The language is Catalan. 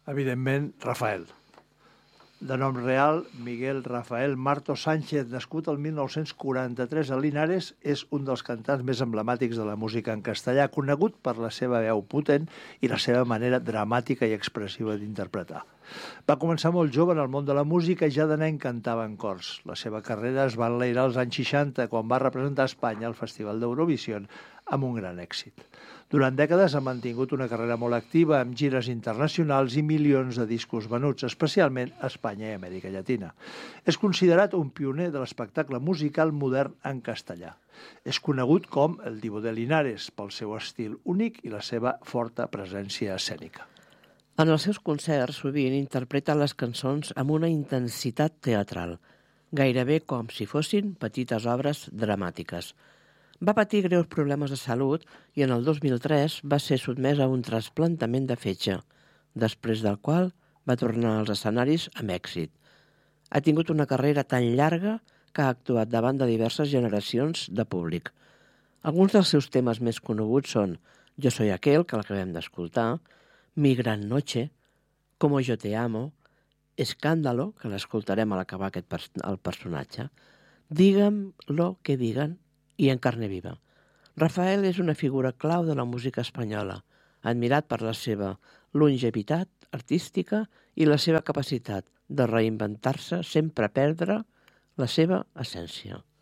Evidentment, Rafael. De nom real, Miguel Rafael Marto Sánchez, nascut el 1943 a Linares, és un dels cantants més emblemàtics de la música en castellà, conegut per la seva veu potent i la seva manera dramàtica i expressiva d'interpretar. Va començar molt jove en el món de la música i ja de nen cantava en cors. La seva carrera es va enlairar als anys 60, quan va representar Espanya al Festival d'Eurovisió amb un gran èxit. Durant dècades ha mantingut una carrera molt activa amb gires internacionals i milions de discos venuts, especialment a Espanya i Amèrica Llatina. És considerat un pioner de l'espectacle musical modern en castellà. És conegut com el Divo de Linares pel seu estil únic i la seva forta presència escènica. En els seus concerts sovint interpreta les cançons amb una intensitat teatral, gairebé com si fossin petites obres dramàtiques. Va patir greus problemes de salut i en el 2003 va ser sotmès a un trasplantament de fetge, després del qual va tornar als escenaris amb èxit. Ha tingut una carrera tan llarga que ha actuat davant de diverses generacions de públic. Alguns dels seus temes més coneguts són Yo soy aquel, que l'acabem d'escoltar, Mi gran noche, Como yo te amo, Escándalo, que l'escoltarem a l'acabar el personatge, Dígam lo que digan i En carne viva. Rafael és una figura clau de la música espanyola, admirat per la seva longevitat artística i la seva capacitat de reinventar-se sense perdre la seva essència.